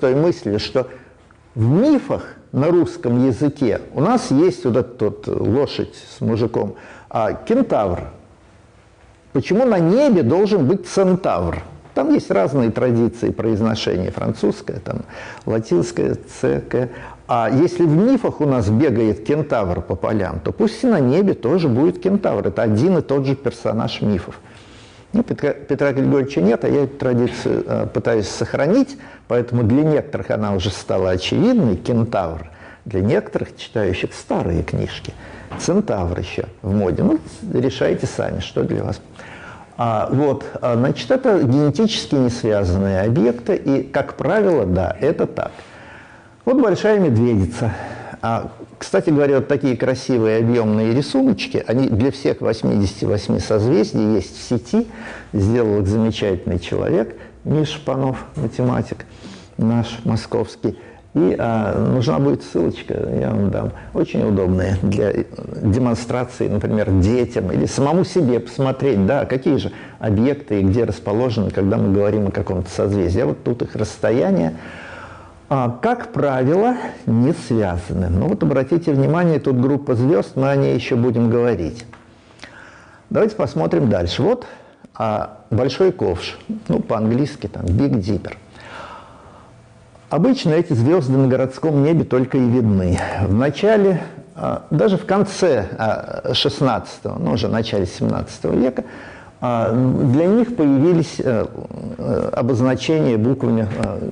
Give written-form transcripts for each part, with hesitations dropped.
простой мыслью, что в мифах на русском языке у нас есть вот эта вот лошадь с мужиком, кентавр. Почему на небе должен быть центавр? Там есть разные традиции произношения, французское, там, латинское, ЦК. А если в мифах у нас бегает кентавр по полям, то пусть и на небе тоже будет кентавр. Это один и тот же персонаж мифов. Ну, Петра Григорьевича нет, а я эту традицию пытаюсь сохранить, поэтому для некоторых она уже стала очевидной, кентавр. Для некоторых, читающих старые книжки, центавр еще в моде. Ну, решайте сами, что для вас. Значит, это генетически не связанные объекты, и, как правило, да, это так. Вот большая медведица. Кстати говоря, вот такие красивые объемные рисуночки, они для всех 88 созвездий есть в сети. Сделал их замечательный человек, Миша Панов, математик наш московский. И нужна будет ссылочка, я вам дам. Очень удобная для демонстрации, например, детям или самому себе посмотреть, да, какие же объекты и где расположены, когда мы говорим о каком-то созвездии. А вот тут их расстояние, как правило, не связаны. Ну вот обратите внимание, тут группа звезд, мы о ней еще будем говорить. Давайте посмотрим дальше. Вот большой ковш, ну по-английски там Big Dipper. Обычно эти звезды на городском небе только и видны. В начале, даже в конце 16-го, ну уже в начале 17 века, для них появились обозначения буквами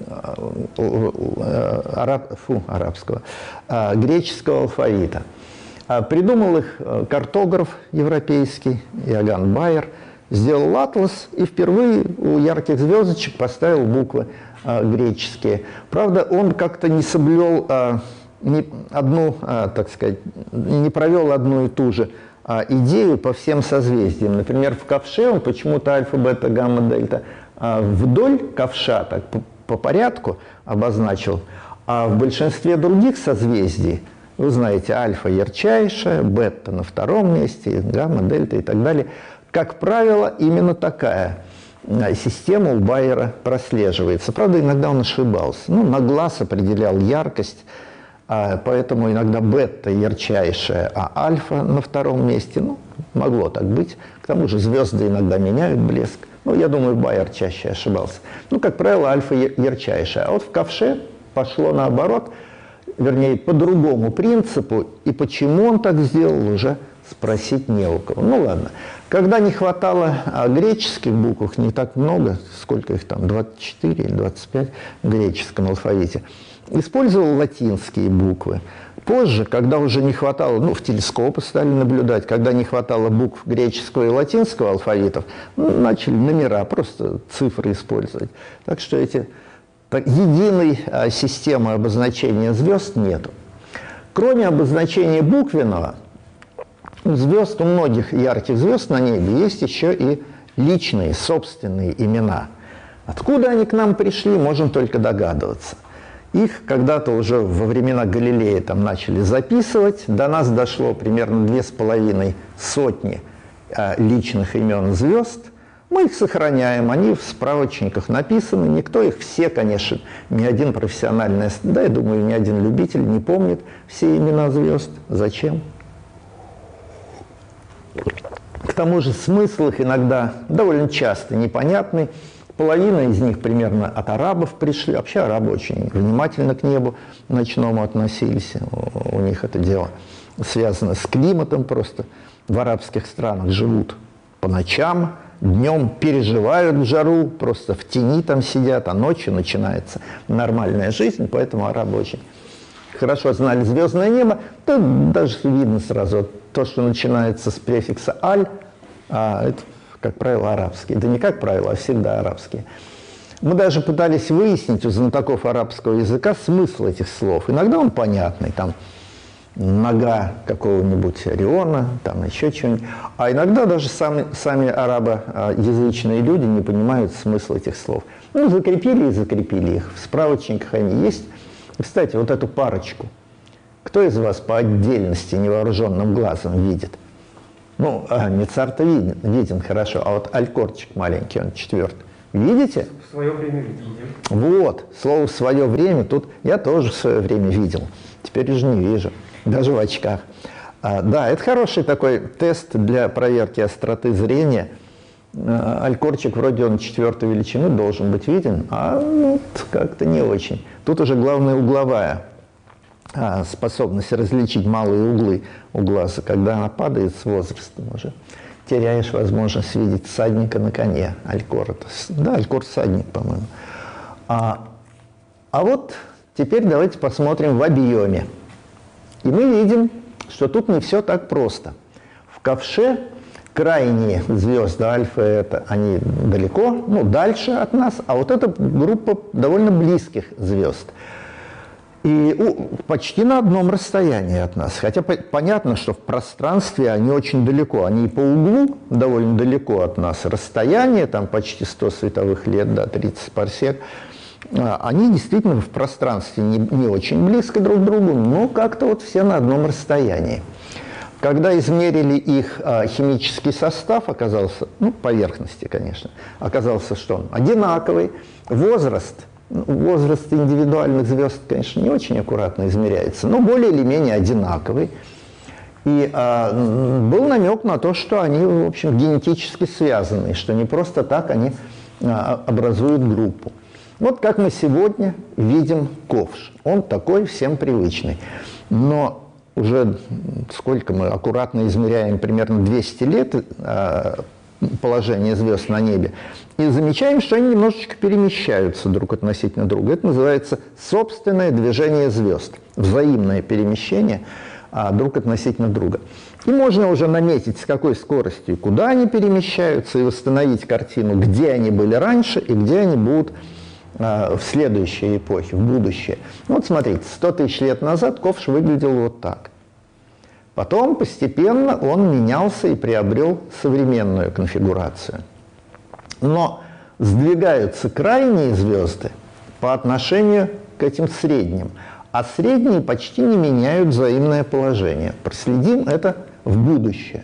греческого алфавита. Придумал их картограф европейский Иоганн Байер, сделал атлас и впервые у ярких звездочек поставил буквы греческие. Правда, он как-то не соблюл так сказать, не провел одну и ту же идею по всем созвездиям. Например, в ковше он почему-то альфа, бета, гамма, дельта вдоль ковша так по порядку обозначил, а в большинстве других созвездий, вы знаете, альфа ярчайшая, бета на втором месте, гамма, дельта и так далее, как правило, именно такая система у Байера прослеживается. Правда, иногда он ошибался. Ну, на глаз определял яркость, поэтому иногда бета ярчайшая, а альфа на втором месте. Ну, могло так быть. К тому же звезды иногда меняют блеск. Ну, я думаю, Байер чаще ошибался. Ну, как правило, альфа ярчайшая. А вот в ковше пошло наоборот, вернее, по другому принципу. И почему он так сделал, уже спросить не у кого. Ну, ладно. Когда не хватало греческих букв, не так много, сколько их там, 24 или 25 в греческом алфавите, использовал латинские буквы. Позже, когда уже не хватало, ну, в телескопы стали наблюдать, когда не хватало букв греческого и латинского алфавитов, ну, начали номера, просто цифры использовать. Так что единой системы обозначения звезд нету. Кроме обозначения буквенного, у звезд, у многих ярких звезд на небе есть еще и личные, собственные имена. Откуда они к нам пришли, можем только догадываться. Их когда-то уже во времена Галилея там начали записывать. До нас дошло примерно 2500 личных имен звезд. Мы их сохраняем, они в справочниках написаны. Никто их все, конечно, ни один профессиональный, да, я думаю, ни один любитель не помнит все имена звезд. Зачем? К тому же смысл их иногда довольно часто непонятный. Половина из них примерно от арабов пришли. Вообще арабы очень внимательно к небу ночному относились. У них это дело связано с климатом просто. В арабских странах живут по ночам, днем переживают жару, просто в тени там сидят, а ночью начинается нормальная жизнь, поэтому арабы очень хорошо знали звездное небо. Тут даже видно сразу то, что начинается с префикса «аль», это, как правило, арабские. Да не как правило, а всегда арабские. Мы даже пытались выяснить у знатоков арабского языка смысл этих слов. Иногда он понятный, там нога какого-нибудь Ориона, там еще чего-нибудь. А иногда даже сами арабоязычные люди не понимают смысл этих слов. Ну, закрепили и закрепили их. В справочниках они есть. И, кстати, вот эту парочку. Кто из вас по отдельности невооруженным глазом видит? Ну, Мицар-то виден хорошо, а вот алькорчик маленький, он четвертый. Видите? В свое время видим. Вот, слово «в свое время», тут я тоже в свое время видел, теперь уже не вижу, даже в очках. Да, это хороший такой тест для проверки остроты зрения. Алькорчик вроде он 4-й величины должен быть виден, а вот как-то не очень. Тут уже главное угловая способность различить малые углы у глаза. Когда она падает с возрастом, уже теряешь возможность видеть всадника на коне. Алькор. Да, алькор всадник, по-моему. А вот теперь давайте посмотрим в объеме. И мы видим, что тут не все так просто. В ковше крайние звезды альфа, это они далеко, ну, дальше от нас, а вот эта группа довольно близких звезд. И почти на одном расстоянии от нас. Хотя понятно, что в пространстве они очень далеко. Они и по углу довольно далеко от нас. Расстояние там почти 100 световых лет, да, 30 парсек. Они действительно в пространстве не очень близко друг к другу, но как-то вот все на одном расстоянии. Когда измерили их химический состав, оказался, ну, поверхности, конечно, оказался, что он одинаковый. Возраст индивидуальных звезд, конечно, не очень аккуратно измеряется, но более или менее одинаковый. И был намек на то, что они, в общем, генетически связаны, что не просто так они образуют группу. Вот как мы сегодня видим ковш. Он такой всем привычный. Но уже сколько мы аккуратно измеряем, примерно 200 лет положение звезд на небе, и замечаем, что они немножечко перемещаются друг относительно друга. Это называется собственное движение звезд, взаимное перемещение друг относительно друга. И можно уже наметить, с какой скоростью и куда они перемещаются, и восстановить картину, где они были раньше и где они будут в следующей эпохе, в будущее. Вот смотрите, 100 тысяч лет назад ковш выглядел вот так. Потом постепенно он менялся и приобрел современную конфигурацию. Но сдвигаются крайние звезды по отношению к этим средним, а средние почти не меняют взаимное положение. Проследим это в будущее.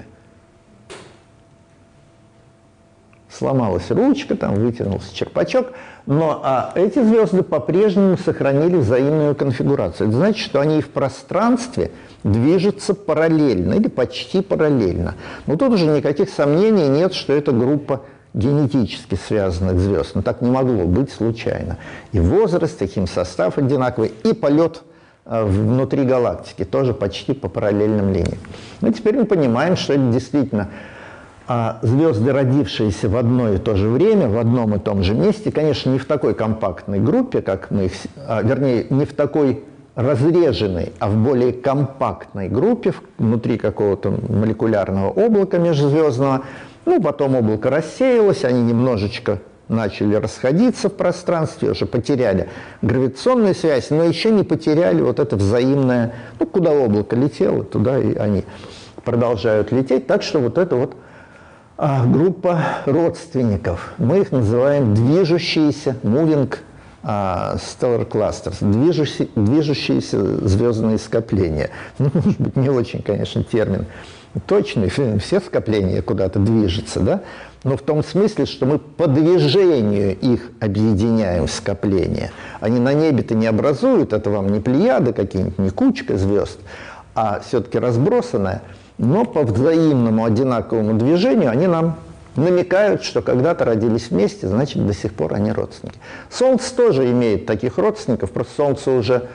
Сломалась ручка, там вытянулся черпачок, но эти звезды по-прежнему сохранили взаимную конфигурацию. Это значит, что они и в пространстве движутся параллельно или почти параллельно. Но тут уже никаких сомнений нет, что это группа генетически связанных звезд. Но так не могло быть случайно. И возраст, и химсостав одинаковый, и полет внутри галактики тоже почти по параллельным линиям. Но теперь мы понимаем, что это действительно звезды, родившиеся в одно и то же время, в одном и том же месте, конечно, не в такой компактной группе, как мы их, вернее, не в такой разреженной, а в более компактной группе, внутри какого-то молекулярного облака межзвездного. Ну, потом облако рассеялось, они немножечко начали расходиться в пространстве, уже потеряли гравитационную связь, но еще не потеряли вот это взаимное, ну, куда облако летело, туда и они продолжают лететь. Так что вот это вот группа родственников. Мы их называем движущиеся, moving stellar clusters, движущиеся звездные скопления. Ну, может быть, не очень, конечно, термин точный, все скопления куда-то движутся, да? Но в том смысле, что мы по движению их объединяем в скопления. Они на небе-то не образуют, это вам не плеяды какие-нибудь, не кучка звезд, а все-таки разбросанная. Но по взаимному одинаковому движению они нам намекают, что когда-то родились вместе, значит, до сих пор они родственники. Солнце тоже имеет таких родственников, просто Солнце уже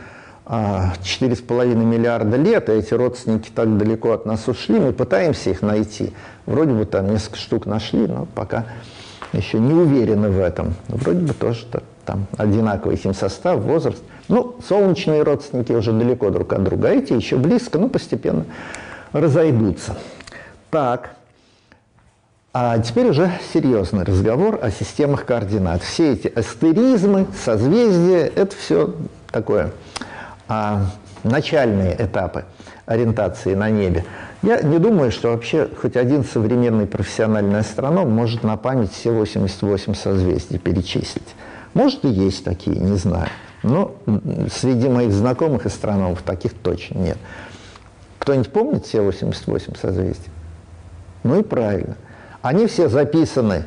4,5 миллиарда лет, и эти родственники так далеко от нас ушли, мы пытаемся их найти. Вроде бы там несколько штук нашли, но пока еще не уверены в этом. Вроде бы тоже там одинаковый химсостав, возраст. Ну, солнечные родственники уже далеко друг от друга, а эти еще близко, но постепенно разойдутся. Так, а теперь уже серьезный разговор о системах координат. Все эти астеризмы, созвездия, это все такое начальные этапы ориентации на небе. Я не думаю, что вообще хоть один современный профессиональный астроном может на память все 88 созвездий перечислить. Может, и есть такие, не знаю. Но среди моих знакомых астрономов таких точно нет. Кто-нибудь помнит все 88 созвездий? Ну и правильно. Они все записаны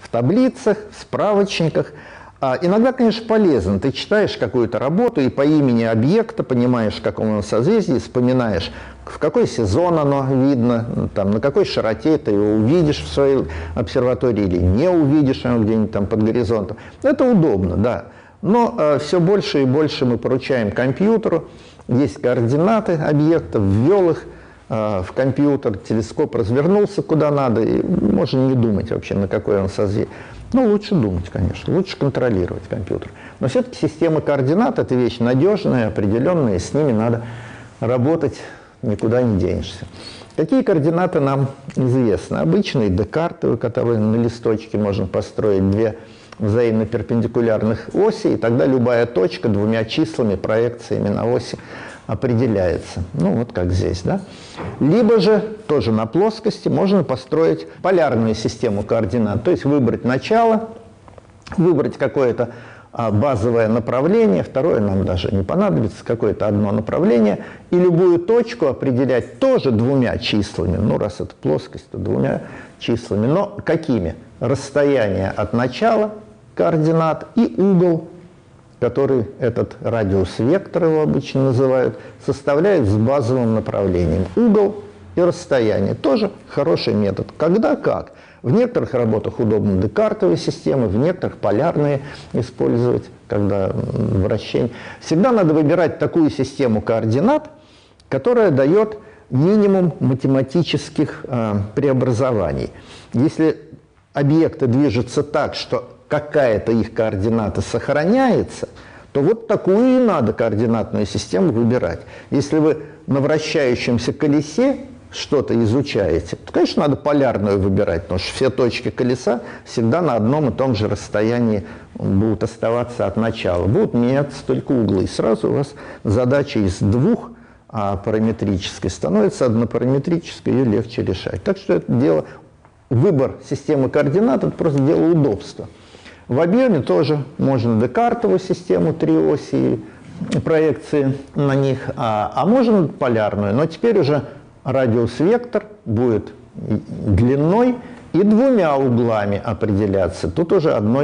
в таблицах, в справочниках. Иногда, конечно, полезно. Ты читаешь какую-то работу и по имени объекта понимаешь, в каком он созвездии, вспоминаешь, в какой сезон оно видно, там, на какой широте ты его увидишь в своей обсерватории или не увидишь его где-нибудь там под горизонтом. Это удобно, да. Но все больше и больше мы поручаем компьютеру. Есть координаты объектов, ввел их в компьютер, телескоп развернулся куда надо, и можно не думать вообще, на какой он созвездие. Ну, лучше думать, конечно, лучше контролировать компьютер. Но все-таки системы координат – это вещь надежная, определенная, и с ними надо работать, никуда не денешься. Какие координаты нам известны? Обычные декартовые, которые на листочке можно построить две взаимно перпендикулярных оси, и тогда любая точка двумя числами, проекциями на оси определяется. Ну, вот как здесь, да? Либо же, тоже на плоскости, можно построить полярную систему координат, то есть выбрать начало, выбрать какое-то базовое направление, второе нам даже не понадобится, какое-то одно направление, и любую точку определять тоже двумя числами, ну, раз это плоскость, то двумя числами, но какими? Расстояние от начала координат и угол, который этот радиус-вектор, его обычно называют, составляет с базовым направлением. Угол и расстояние тоже хороший метод. Когда как. В некоторых работах удобно декартовые системы, в некоторых полярные использовать, когда вращение. Всегда надо выбирать такую систему координат, которая дает минимум математических преобразований. Если объекты движутся так, что какая-то их координата сохраняется, то вот такую и надо координатную систему выбирать. Если вы на вращающемся колесе что-то изучаете, то, конечно, надо полярную выбирать, потому что все точки колеса всегда на одном и том же расстоянии будут оставаться от начала. Будут меняться только углы. И сразу у вас задача из двух параметрической становится однопараметрической, ее легче решать. Так что это дело, выбор системы координат – это просто дело удобства. В объеме тоже можно декартовую систему, три оси, проекции на них, а можно полярную, но теперь уже радиус-вектор будет длиной и двумя углами определяться. Тут уже одного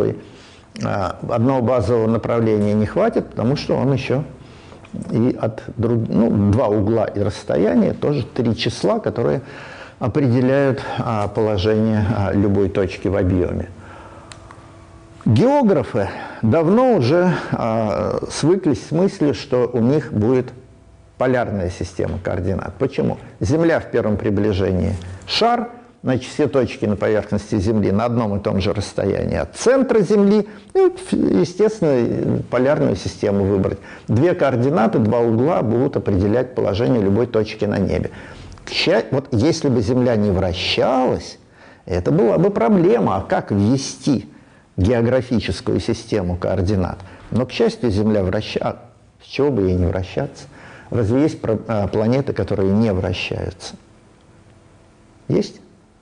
базового направления не хватит, потому что он еще и от два угла и расстояние, тоже три числа, которые определяют положение любой точки в объеме. Географы давно уже свыклись с мыслью, что у них будет полярная система координат. Почему? Земля в первом приближении – шар, значит, все точки на поверхности Земли на одном и том же расстоянии от центра Земли. И, естественно, полярную систему выбрать. Две координаты, два угла будут определять положение любой точки на небе. Вот если бы Земля не вращалась, это была бы проблема. А как ввести географическую систему координат? Но, к счастью, Земля вращается. С чего бы ей не вращаться? Разве есть планеты, которые не вращаются? Есть?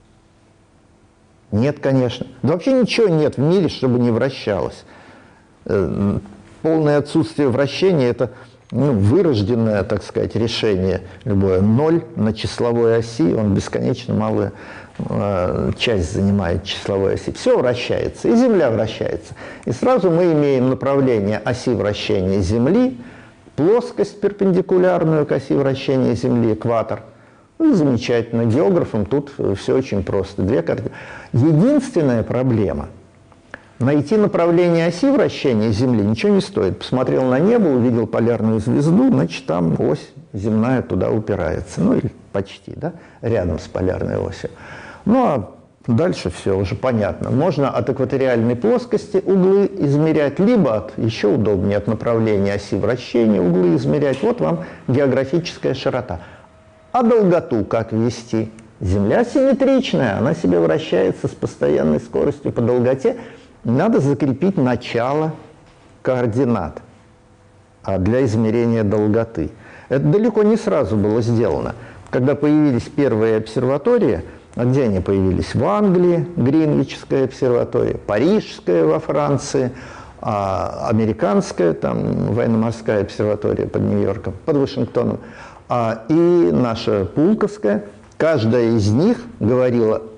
Нет, конечно. Да вообще ничего нет в мире, чтобы не вращалось. Полное отсутствие вращения – это вырожденное, так сказать, решение. Любое. Ноль на числовой оси, он бесконечно малую часть занимает числовой оси. Все вращается, и Земля вращается. И сразу мы имеем направление оси вращения Земли, плоскость перпендикулярную к оси вращения Земли, экватор. Ну, замечательно. Географам тут все очень просто. Две координаты. Единственная проблема – найти направление оси вращения Земли ничего не стоит. Посмотрел на небо, увидел полярную звезду, значит, там ось земная туда упирается. Ну, или почти, да, рядом с полярной осью. Ну, а дальше все уже понятно. Можно от экваториальной плоскости углы измерять, либо еще удобнее от направления оси вращения углы измерять. Вот вам географическая широта. А долготу как ввести? Земля симметричная, она себе вращается с постоянной скоростью по долготе. Надо закрепить начало координат для измерения долготы. Это далеко не сразу было сделано. Когда появились первые обсерватории, а где они появились? В Англии, Гринвичская обсерватория, Парижская во Франции, американская, там, военно-морская обсерватория под Нью-Йорком, под Вашингтоном, и наша Пулковская. Каждая из них говорила,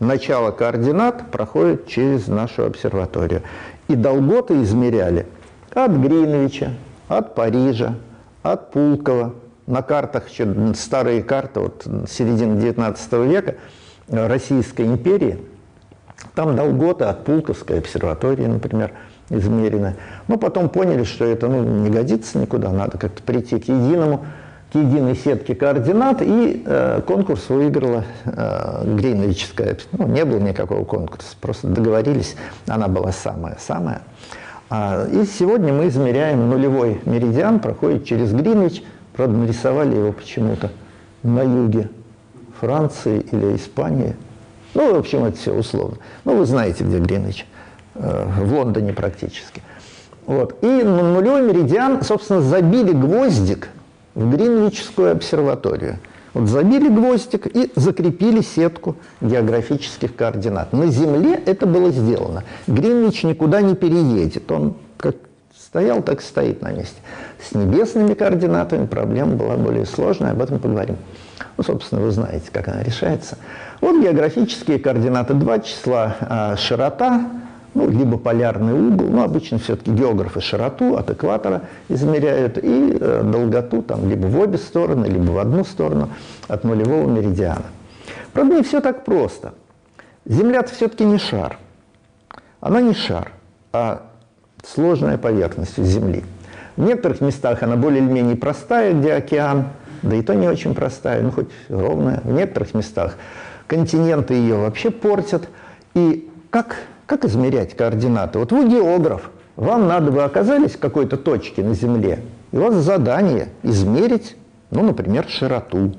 начало координат проходит через нашу обсерваторию. И долготы измеряли от Гринвича, от Парижа, от Пулково. На картах, старые карты вот, середины 19 века Российской империи, там долготы от Пулковской обсерватории, например, измерены. Но потом поняли, что это не годится никуда, надо как-то прийти к единой сетке координат, и конкурс выиграла Гринвичская. Не было никакого конкурса, просто договорились, она была самая-самая. И сегодня мы измеряем нулевой меридиан, проходит через Гринвич. Правда, нарисовали его почему-то на юге Франции или Испании. В общем, это все условно. Вы знаете, где Гринвич. В Лондоне практически. Вот. И на нулевой меридиан, собственно, забили гвоздик в Гринвичскую обсерваторию. Вот забили гвоздик и закрепили сетку географических координат. На Земле это было сделано. Гринвич никуда не переедет. Он как стоял, так и стоит на месте. С небесными координатами проблема была более сложная, об этом поговорим. Собственно, вы знаете, как она решается. Вот географические координаты. Два числа широта, либо полярный угол, обычно все-таки географы широту от экватора измеряют, и долготу там либо в обе стороны, либо в одну сторону от нулевого меридиана. Правда, не все так просто. Земля-то все-таки не шар. Она не шар, а сложная поверхность Земли. В некоторых местах она более или менее простая, где океан, да и то не очень простая, хоть ровная. В некоторых местах континенты ее вообще портят. И как измерять координаты? Вот вы географ, вы оказались в какой-то точке на Земле, и у вас задание измерить, например, широту.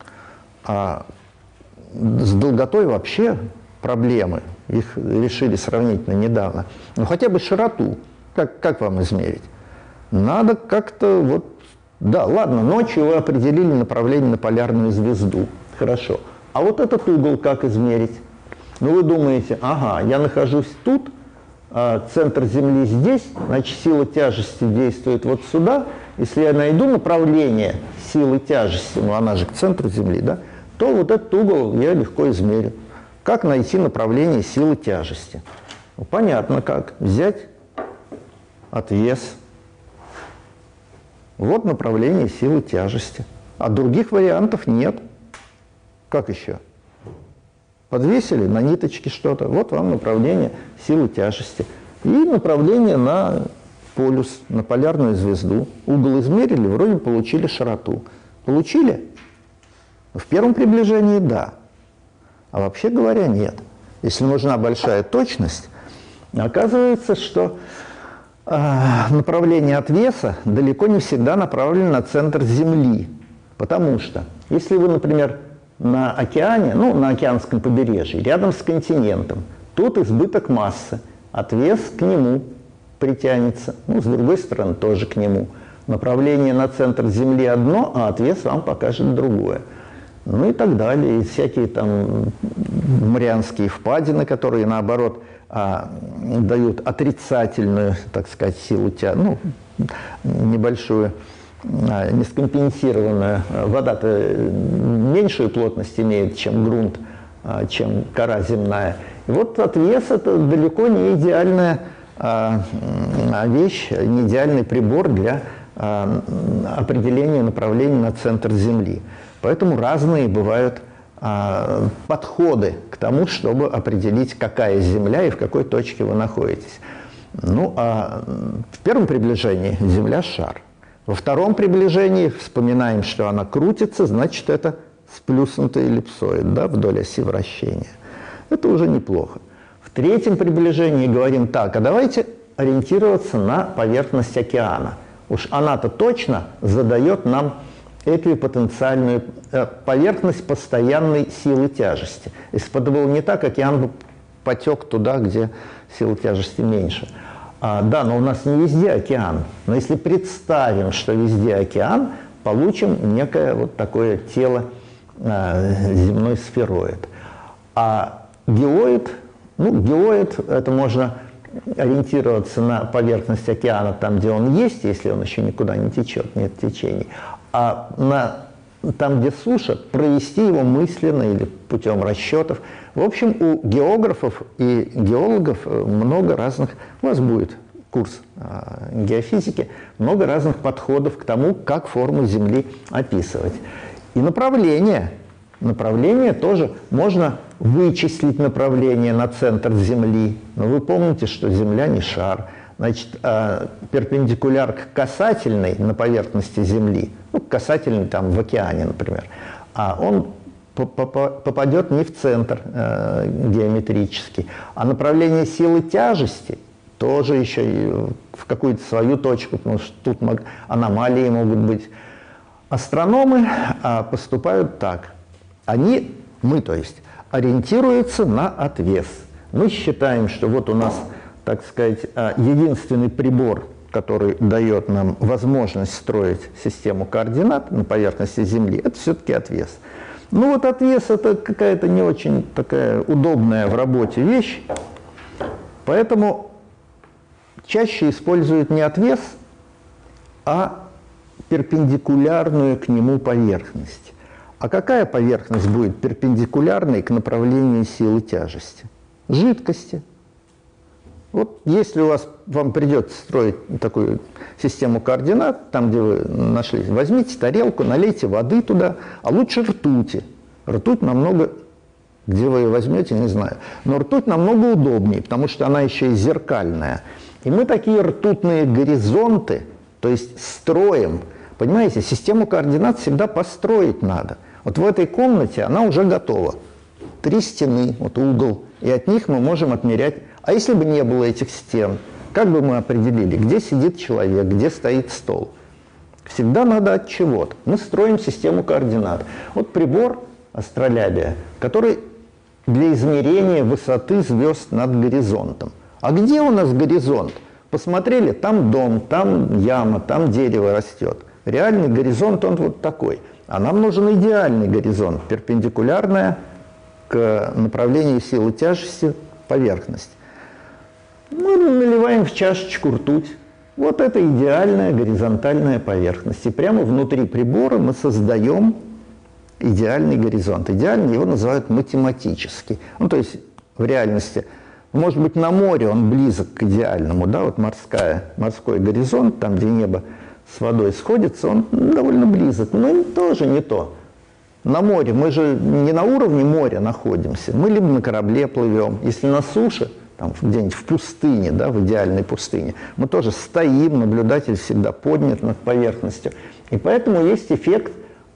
А с долготой вообще проблемы. Их решили сравнительно недавно. Хотя бы широту. Как вам измерить? Надо как-то Да, ладно, ночью вы определили направление на полярную звезду. Хорошо. А вот этот угол как измерить? Вы думаете, я нахожусь тут, центр Земли здесь, значит, сила тяжести действует вот сюда. Если я найду направление силы тяжести, она же к центру Земли, да, то вот этот угол я легко измерю. Как найти направление силы тяжести? Понятно как. Взять отвес. Вот направление силы тяжести. А других вариантов нет. Как еще? Подвесили на ниточке что-то. Вот вам направление силы тяжести. И направление на полюс, на полярную звезду. Угол измерили, вроде получили широту. Получили? В первом приближении да. А вообще говоря, нет. Если нужна большая точность, оказывается, что направление отвеса далеко не всегда направлено на центр Земли. Потому что, если вы, например, на океане, на океанском побережье, рядом с континентом, тут избыток массы, отвес к нему притянется, с другой стороны тоже к нему. Направление на центр Земли одно, а отвес вам покажет другое. И так далее. И всякие там Марианские впадины, которые, наоборот, дают отрицательную, так сказать, силу небольшую, нескомпенсированную. Вода-то меньшую плотность имеет, чем грунт, чем кора земная. И вот отвес – это далеко не идеальная вещь, не идеальный прибор для определения направления на центр Земли. Поэтому разные бывают подходы к тому, чтобы определить, какая Земля и в какой точке вы находитесь. В первом приближении Земля – шар. Во втором приближении вспоминаем, что она крутится, значит, это сплюснутый эллипсоид, да, вдоль оси вращения. Это уже неплохо. В третьем приближении говорим так, а давайте ориентироваться на поверхность океана. Уж она-то точно задает нам эквипотенциальную поверхность постоянной силы тяжести. Если бы это было не так, океан бы потек туда, где сила тяжести меньше. Да, но у нас не везде океан. Но если представим, что везде океан, получим некое вот такое тело, земной сфероид. А геоид, геоид, это можно ориентироваться на поверхность океана там, где он есть, если он еще никуда не течет, нет течений. А там, где суша, провести его мысленно или путем расчетов. В общем, у географов и геологов много разных, у вас будет курс геофизики, много разных подходов к тому, как форму Земли описывать. И направление тоже можно вычислить направление на центр Земли. Но вы помните, что Земля не шар. Значит, перпендикуляр к касательной на поверхности Земли, ну, касательный там в океане, например, он попадет не в центр геометрический, а направление силы тяжести тоже еще и в какую-то свою точку, потому что тут аномалии могут быть. Астрономы поступают так. Мы, то есть, ориентируются на отвес. Мы считаем, что вот у нас, так сказать, единственный прибор, который дает нам возможность строить систему координат на поверхности Земли, это все-таки отвес. Ну вот отвес – это какая-то не очень такая удобная в работе вещь, поэтому чаще используют не отвес, а перпендикулярную к нему поверхность. А какая поверхность будет перпендикулярной к направлению силы тяжести? Жидкости. Вот если вам придется строить такую систему координат, там, где вы нашли, возьмите тарелку, налейте воды туда, а лучше ртути. Ртуть намного, где вы ее возьмете, не знаю, но ртуть намного удобнее, потому что она еще и зеркальная. И мы такие ртутные горизонты, то есть строим, понимаете, систему координат всегда построить надо. Вот в этой комнате она уже готова. 3 стены, вот угол, и от них мы можем отмерять. А если бы не было этих стен, как бы мы определили, где сидит человек, где стоит стол? Всегда надо от чего-то. Мы строим систему координат. Вот прибор астролябия, который для измерения высоты звезд над горизонтом. А где у нас горизонт? Посмотрели, там дом, там яма, там дерево растет. Реальный горизонт, он вот такой. А нам нужен идеальный горизонт, перпендикулярная к направлению силы тяжести поверхность. Мы наливаем в чашечку ртуть. Вот это идеальная горизонтальная поверхность. И прямо внутри прибора мы создаем идеальный горизонт. Идеальный его называют математический. Ну, то есть в реальности, может быть, на море он близок к идеальному, да, вот морской горизонт, там, где небо с водой сходится, он довольно близок, но тоже не то. На море мы же не на уровне моря находимся, мы либо на корабле плывем, если на суше, там где-нибудь в пустыне, да, в идеальной пустыне, мы тоже стоим, наблюдатель всегда поднят над поверхностью. И поэтому есть эффект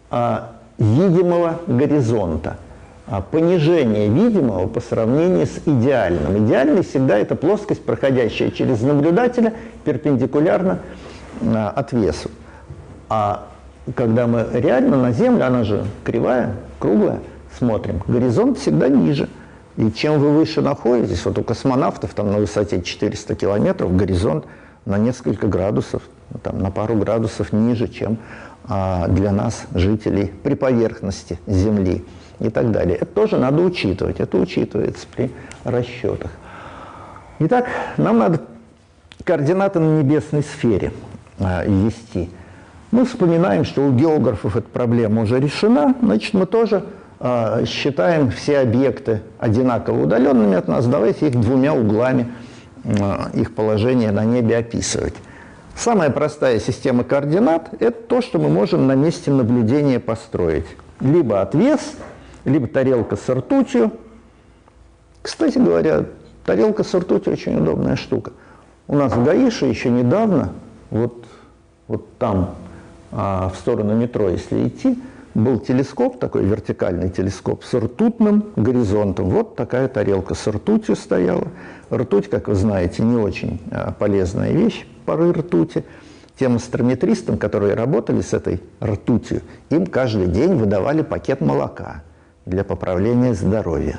видимого горизонта, понижение видимого по сравнению с идеальным. Идеальный всегда это плоскость, проходящая через наблюдателя перпендикулярно отвесу. А когда мы реально на Землю, она же кривая, круглая, смотрим, горизонт всегда ниже. И чем вы выше находитесь, вот у космонавтов там на высоте 400 километров горизонт на несколько градусов, там, на пару градусов ниже, чем для нас, жителей, при поверхности Земли и так далее. Это тоже надо учитывать, это учитывается при расчетах. Итак, нам надо координаты на небесной сфере ввести. Мы вспоминаем, что у географов эта проблема уже решена, значит, мы тоже считаем все объекты одинаково удаленными от нас, давайте их 2 углами, их положение на небе описывать. Самая простая система координат – это то, что мы можем на месте наблюдения построить. Либо отвес, либо тарелка с ртутью. Кстати говоря, тарелка с ртутью очень удобная штука. У нас в Гаише еще недавно, вот там, в сторону метро, если идти, был телескоп, такой вертикальный телескоп с ртутным горизонтом. Вот такая тарелка с ртутью стояла. Ртуть, как вы знаете, не очень полезная вещь, пары ртути. Тем астрометристам, которые работали с этой ртутью, им каждый день выдавали пакет молока для поправления здоровья.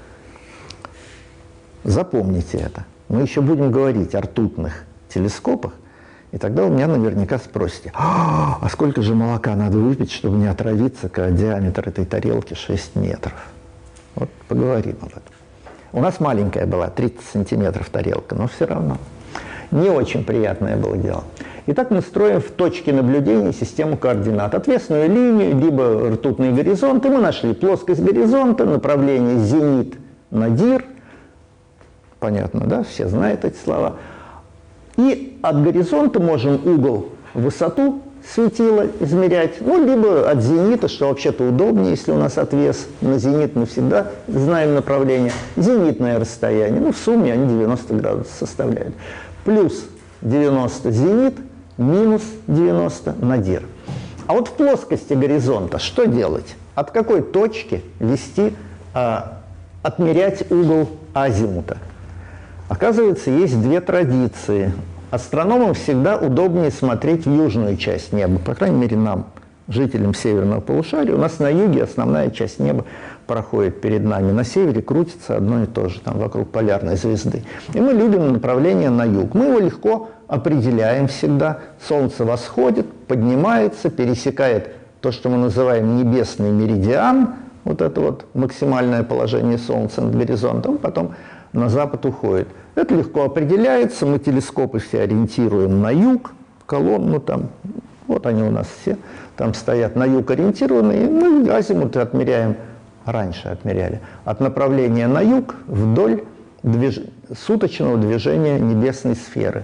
Запомните это. Мы еще будем говорить о ртутных телескопах, и тогда у меня наверняка спросите, а сколько же молока надо выпить, чтобы не отравиться, когда диаметр этой тарелки 6 метров? Вот поговорим об этом. У нас маленькая была, 30 сантиметров тарелка, но все равно. Не очень приятное было дело. Итак, мы строим в точке наблюдения систему координат. Отвесную линию, либо ртутный горизонт, и мы нашли плоскость горизонта, направление зенит надир, понятно, да, все знают эти слова. И от горизонта можем угол, высоту светила измерять, ну, либо от зенита, что вообще-то удобнее, если у нас отвес на зенит, мы всегда знаем направление. Зенитное расстояние, ну, в сумме они 90 градусов составляют. Плюс 90 зенит, минус 90 надир. А вот в плоскости горизонта что делать? От какой точки вести, отмерять угол азимута? Оказывается, есть две традиции. Астрономам всегда удобнее смотреть в южную часть неба, по крайней мере нам, жителям северного полушария. У нас на юге основная часть неба проходит перед нами, на севере крутится одно и то же, там вокруг полярной звезды. И мы любим направление на юг. Мы его легко определяем всегда. Солнце восходит, поднимается, пересекает то, что мы называем небесный меридиан, вот это вот максимальное положение Солнца над горизонтом, потом на запад уходит. Это легко определяется, мы телескопы все ориентируем на юг, колонну там, вот они у нас все там стоят, на юг ориентированные, мы азимуты отмеряем, раньше отмеряли, от направления на юг вдоль суточного движения небесной сферы,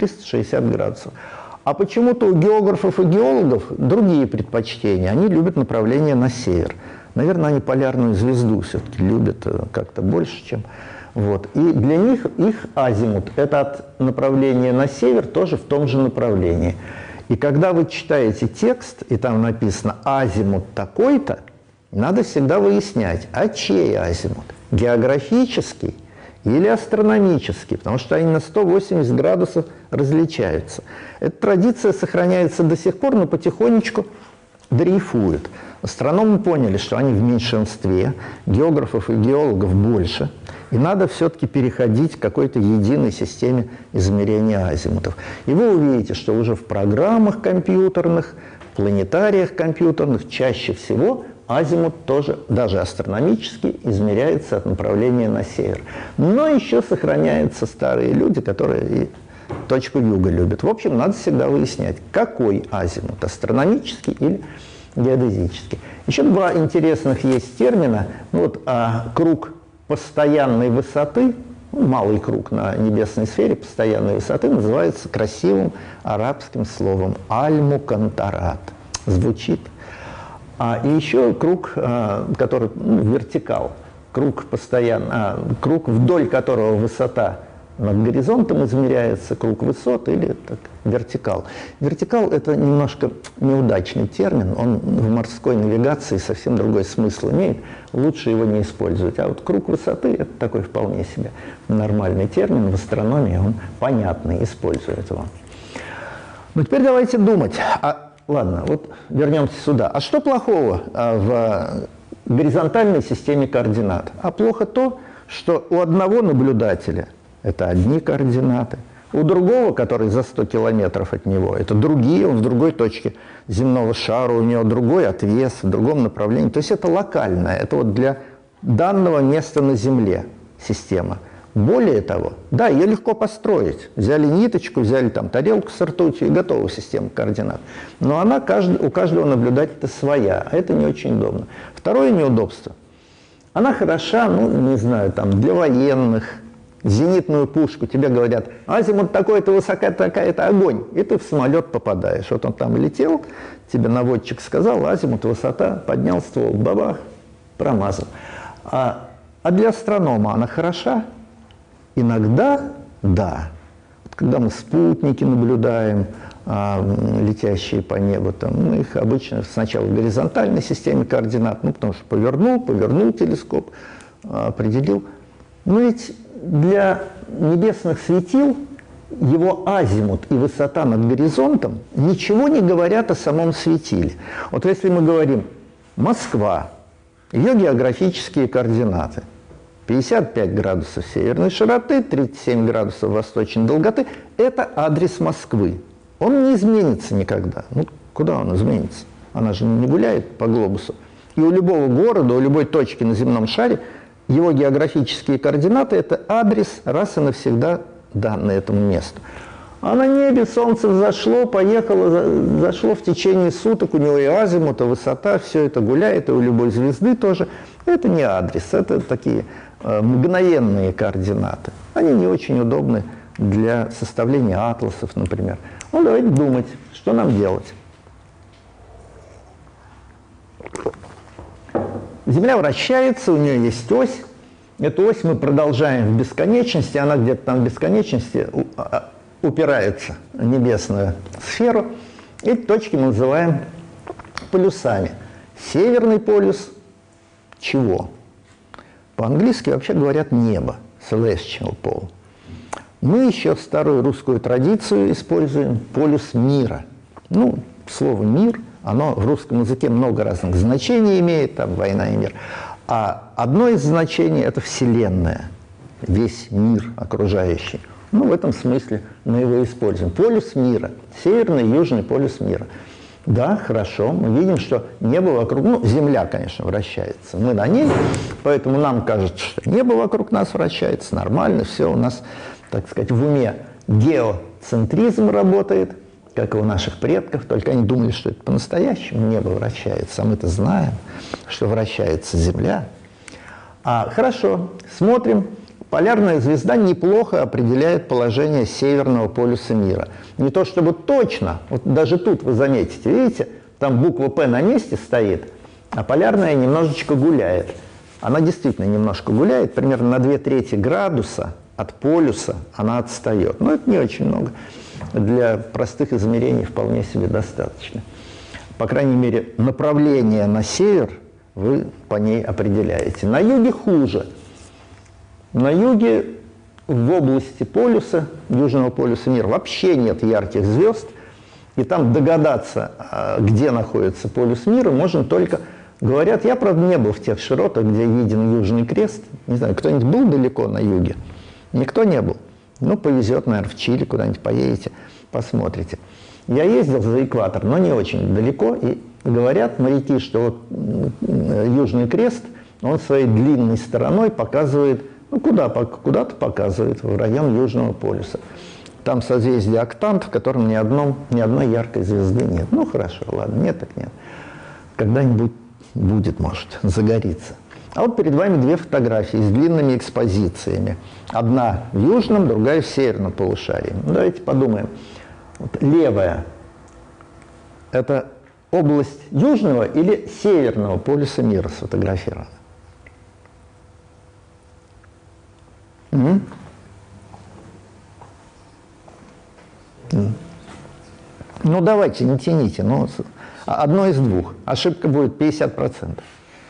360 градусов. А почему-то у географов и геологов другие предпочтения, они любят направление на север. Наверное, они полярную звезду все-таки любят как-то больше, чем... Вот. И для них их азимут – это от направления на север тоже в том же направлении. И когда вы читаете текст, и там написано «азимут такой-то», надо всегда выяснять, а чей азимут? Географический или астрономический? Потому что они на 180 градусов различаются. Эта традиция сохраняется до сих пор, но потихонечку дрейфует. Астрономы поняли, что они в меньшинстве, географов и геологов больше, и надо все-таки переходить к какой-то единой системе измерения азимутов. И вы увидите, что уже в программах компьютерных, в планетариях компьютерных чаще всего азимут тоже, даже астрономический, измеряется от направления на север. Но еще сохраняются старые люди, которые и точку юга любят. В общем, надо всегда выяснять, какой азимут, астрономический или геодезический. Еще два интересных есть термина. Ну, вот, круг постоянной высоты, ну, малый круг на небесной сфере постоянной высоты, называется красивым арабским словом аль-мукантарат. Звучит. И еще круг, который вертикал, круг вдоль которого высота над горизонтом измеряется, круг высот или так, вертикал. Вертикал – это немножко неудачный термин, он в морской навигации совсем другой смысл имеет, лучше его не использовать. А вот круг высоты – это такой вполне себе нормальный термин, в астрономии он понятный, использует его. Ну теперь давайте думать, ладно, вот вернемся сюда. А что плохого в горизонтальной системе координат? А плохо то, что у одного наблюдателя это одни координаты. У другого, который за 100 километров от него, это другие, он в другой точке земного шара, у него другой отвес, в другом направлении. То есть это локальное, это вот для данного места на Земле система. Более того, да, ее легко построить. Взяли ниточку, взяли там тарелку с ртутью и готова система координат. Но она у каждого наблюдателя своя, а это не очень удобно. Второе неудобство. Она хороша, ну, не знаю, там, для военных, зенитную пушку, тебе говорят, азимут такой-то, высока такая-то, огонь, и ты в самолет попадаешь. Вот он там летел, тебе наводчик сказал, азимут, высота, поднял ствол, бабах, промазал. А для астронома она хороша? Иногда да. Когда мы спутники наблюдаем, летящие по небу, там, мы их обычно сначала в горизонтальной системе координат, ну, потому что повернул телескоп, определил. Но ведь для небесных светил его азимут и высота над горизонтом ничего не говорят о самом светиле. Вот если мы говорим «Москва», ее географические координаты 55 градусов северной широты, 37 градусов восточной долготы – это адрес Москвы. Он не изменится никогда. Ну, куда он изменится? Она же не гуляет по глобусу. И у любого города, у любой точки на земном шаре его географические координаты – это адрес раз и навсегда данный этому месту. А на небе солнце взошло, поехало, зашло в течение суток, у него и азимут, и высота, все это гуляет, и у любой звезды тоже. Это не адрес, это такие мгновенные координаты. Они не очень удобны для составления атласов, например. Ну, давайте думать, что нам делать. Земля вращается, у нее есть ось. Эту ось мы продолжаем в бесконечности, она где-то там в бесконечности упирается в небесную сферу. Эти точки мы называем полюсами. Северный полюс чего? По-английски вообще говорят небо, celestial pole. Мы еще в старую русскую традицию используем полюс мира. Ну, слово «мир», оно в русском языке много разных значений имеет, там «война и мир». А одно из значений – это Вселенная, весь мир окружающий. Ну, в этом смысле мы его используем. Полюс мира, северный и южный полюс мира. Да, хорошо, мы видим, что небо вокруг, ну, Земля, конечно, вращается, мы на ней, поэтому нам кажется, что небо вокруг нас вращается, нормально, все у нас, так сказать, в уме геоцентризм работает, как и у наших предков, только они думали, что это по-настоящему небо вращается, а мы-то знаем, что вращается Земля. Хорошо, смотрим. Полярная звезда неплохо определяет положение северного полюса мира. Не то чтобы точно, вот даже тут вы заметите, видите, там буква «П» на месте стоит, а полярная немножечко гуляет. Она действительно немножко гуляет, примерно на 2/3 градуса от полюса она отстает. Но это не очень много. Для простых измерений вполне себе достаточно. По крайней мере, направление на север вы по ней определяете. На юге хуже. На юге, в области полюса, южного полюса мира, вообще нет ярких звезд. И там догадаться, где находится полюс мира, можно только... Говорят, я, правда, не был в тех широтах, где виден Южный Крест. Не знаю, кто-нибудь был далеко на юге? Никто не был. Ну, повезет, наверное, в Чили куда-нибудь поедете, посмотрите. Я ездил за экватор, но не очень далеко. И говорят моряки, что вот Южный Крест, он своей длинной стороной показывает... Ну, куда-то показывает, в район Южного полюса. Там созвездие Октант, в котором ни одной яркой звезды нет. Ну, хорошо, ладно, нет так нет. Когда-нибудь будет, может, загорится. А вот перед вами две фотографии с длинными экспозициями. Одна в южном, другая в северном полушарии. Ну, давайте подумаем. Вот левая – это область южного или северного полюса мира сфотографирована? Ну, давайте, не тяните. Ну, одно из двух. Ошибка будет 50%.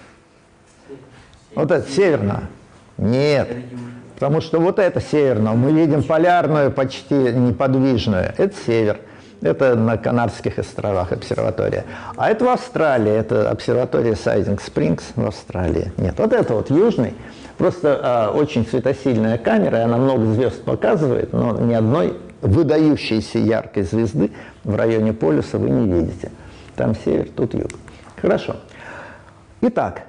Вот это северная? Нет. Потому что вот это северная. Мы видим полярную, почти неподвижную. Это север. Это на Канарских островах обсерватория. А это в Австралии. Это обсерватория Сайдинг Спрингс в Австралии. Нет, вот это вот южный. Просто очень светосильная камера, и она много звезд показывает, но ни одной выдающейся яркой звезды в районе полюса вы не видите. Там север, тут юг. Хорошо. Итак,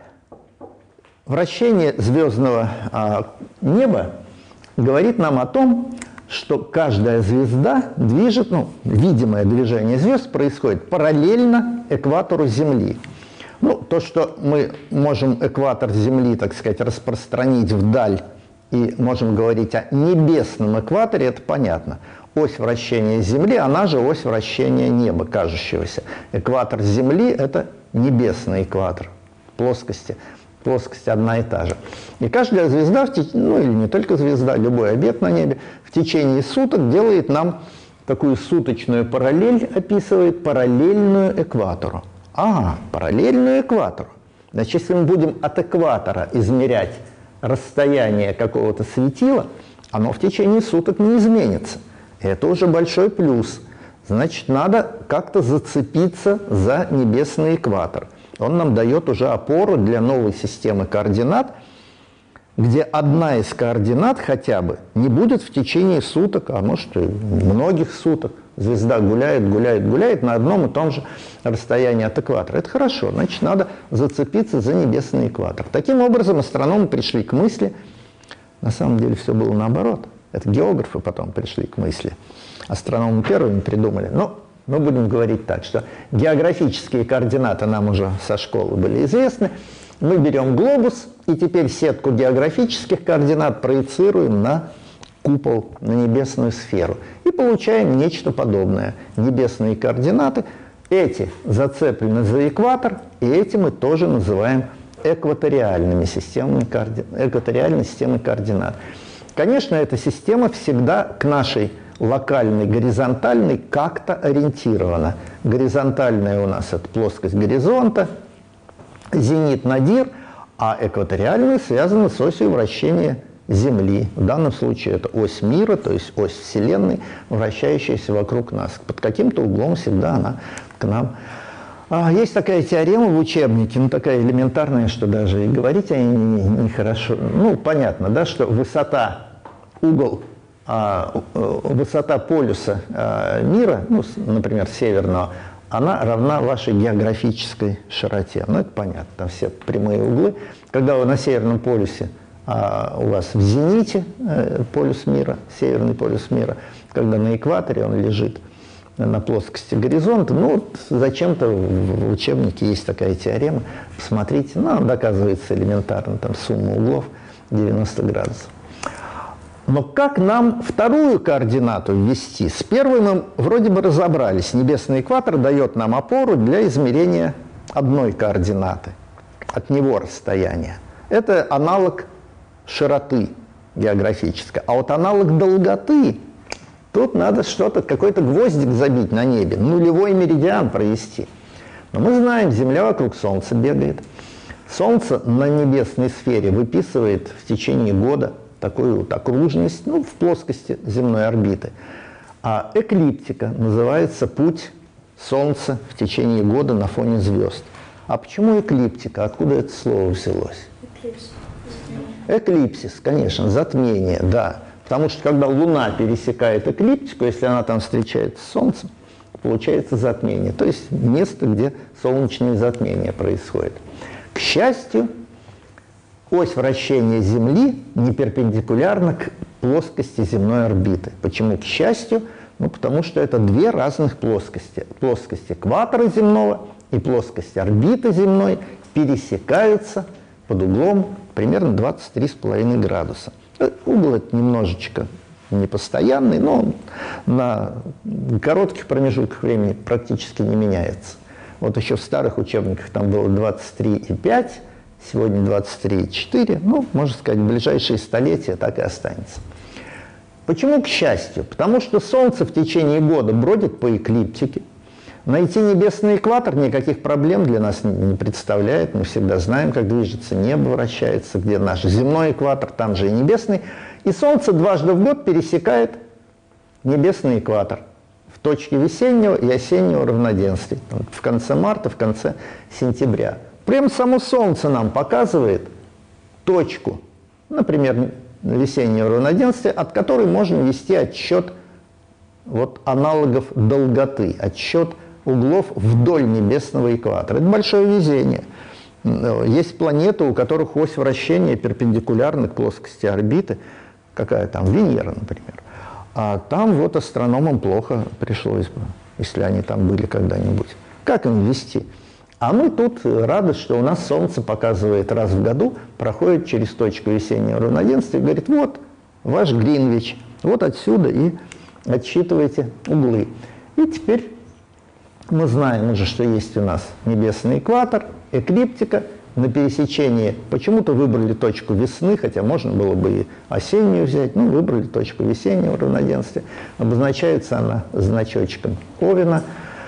вращение звездного неба говорит нам о том, что каждая звезда движет, ну, видимое движение звезд происходит параллельно экватору Земли. Ну, то, что мы можем экватор Земли, так сказать, распространить вдаль и можем говорить о небесном экваторе, это понятно. Ось вращения Земли, она же ось вращения неба, кажущегося. Экватор Земли – это небесный экватор плоскости. Плоскость одна и та же. И каждая звезда, ну или не только звезда, любой объект на небе, в течение суток делает нам такую суточную параллель, описывает параллельную экватору. Параллельную экватору. Значит, если мы будем от экватора измерять расстояние какого-то светила, оно в течение суток не изменится. Это уже большой плюс. Значит, надо как-то зацепиться за небесный экватор. Он нам дает уже опору для новой системы координат, где одна из координат хотя бы не будет в течение суток, а может и многих суток. Звезда гуляет на одном и том же расстоянии от экватора. Это хорошо, значит, надо зацепиться за небесный экватор. Таким образом, астрономы пришли к мысли, на самом деле все было наоборот. Это географы потом пришли к мысли. Астрономы первыми придумали. Но мы будем говорить так, что географические координаты нам уже со школы были известны. Мы берем глобус И теперь сетку географических координат проецируем на купол, на небесную сферу. И получаем нечто подобное. Небесные координаты. Эти зацеплены за экватор, и эти мы тоже называем экваториальной системой координат. Конечно, эта система всегда к нашей локальной, горизонтальной как-то ориентирована. Горизонтальная у нас – это плоскость горизонта, зенит, надир, а экваториальная связана с осью вращения Земли. В данном случае это ось мира, то есть ось Вселенной, вращающаяся вокруг нас. Под каким-то углом всегда она к нам. Есть такая теорема в учебнике, ну такая элементарная, что даже и говорить о ней нехорошо. Ну, понятно, да, что высота полюса мира, ну, например, северного, она равна вашей географической широте. Ну, это понятно, там все прямые углы. Когда вы на северном полюсе, у вас в зените полюс мира, северный полюс мира, когда на экваторе он лежит на плоскости горизонта, ну, вот зачем-то в учебнике есть такая теорема, посмотрите, ну, она доказывается элементарно, там сумма углов 90 градусов. Но как нам вторую координату ввести? С первой мы вроде бы разобрались. Небесный экватор дает нам опору для измерения одной координаты, от него расстояния. Это аналог широты географической. А вот аналог долготы, тут надо что-то, какой-то гвоздик забить на небе, нулевой меридиан провести. Но мы знаем, Земля вокруг Солнца бегает. Солнце на небесной сфере выписывает в течение года такую вот окружность, ну, в плоскости земной орбиты. А эклиптика называется путь Солнца в течение года на фоне звезд. А почему эклиптика? Откуда это слово взялось? Эклипсис, конечно, затмение, да. Потому что когда Луна пересекает эклиптику, если она там встречается с Солнцем, получается затмение. То есть место, где солнечные затмения происходят. К счастью, ось вращения Земли не перпендикулярна к плоскости земной орбиты. Почему к счастью? Ну, потому что это две разных плоскости. Плоскость экватора земного и плоскость орбиты земной пересекаются под углом примерно 23,5 градуса. Угол это немножечко непостоянный, но на коротких промежутках времени практически не меняется. Вот еще в старых учебниках там было 23,5, сегодня 23,4, ну, можно сказать, в ближайшие столетия так и останется. Почему к счастью? Потому что Солнце в течение года бродит по эклиптике. Найти небесный экватор никаких проблем для нас не представляет. Мы всегда знаем, как движется небо, вращается, где наш земной экватор, там же и небесный. И Солнце дважды в год пересекает небесный экватор в точке весеннего и осеннего равноденствия. В конце марта, в конце сентября. Прямо само Солнце нам показывает точку, например, весеннего равноденствия, от которой можно вести отсчет вот, аналогов долготы, отсчет углов вдоль небесного экватора. Это большое везение. Есть планеты, у которых ось вращения перпендикулярна к плоскости орбиты, какая там, Венера, например. А там вот астрономам плохо пришлось бы, если они там были когда-нибудь. Как им вести? А мы тут рады, что у нас Солнце показывает раз в году, проходит через точку весеннего равноденствия и говорит, вот ваш Гринвич, вот отсюда и отсчитывайте углы. И теперь мы знаем уже, что есть у нас небесный экватор, эклиптика. На пересечении почему-то выбрали точку весны, хотя можно было бы и осеннюю взять, но выбрали точку весеннего равноденствия. Обозначается она значочком Овена.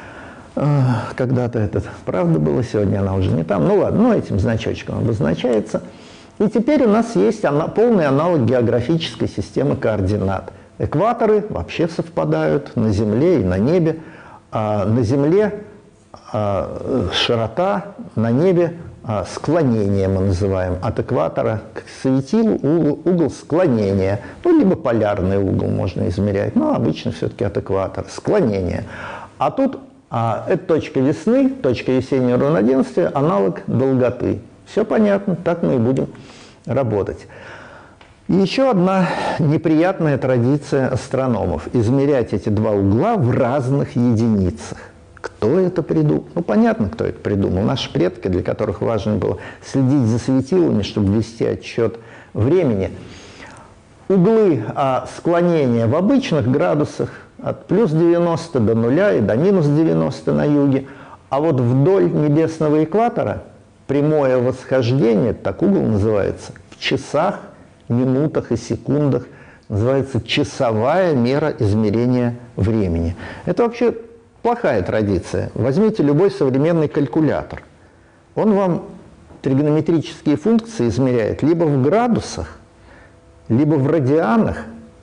Когда-то это правда было, сегодня она уже не там. Ну ладно, но этим значочком обозначается. И теперь у нас есть полный аналог географической системы координат. Экваторы вообще совпадают на Земле и на небе. На Земле широта, на небе склонение мы называем. От экватора к светилу угол склонения. Ну, либо полярный угол можно измерять, но обычно все-таки от экватора. Склонение. А тут это точка весны, точка весеннего равноденствия, аналог долготы. Все понятно, так мы и будем работать. И еще одна неприятная традиция астрономов – измерять эти два угла в разных единицах. Кто это придумал? Ну, понятно, кто это придумал. Наши предки, для которых важно было следить за светилами, чтобы вести отсчет времени. Углы склонения в обычных градусах от плюс 90 до 0 и до минус 90 на юге. А вот вдоль небесного экватора прямое восхождение, так угол называется, в часах, минутах и секундах, называется часовая мера измерения времени. Это вообще плохая традиция. Возьмите любой современный калькулятор. Он вам тригонометрические функции измеряет либо в градусах, либо в радианах,